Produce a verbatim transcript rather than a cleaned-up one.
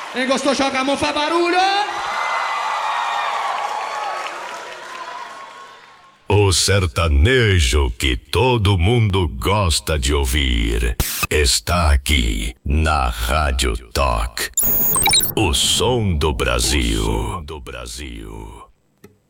Quem gostou, joga a mão, faz barulho! O sertanejo que todo mundo gosta de ouvir está aqui na Rádio Talk. O som do Brasil. O som do Brasil.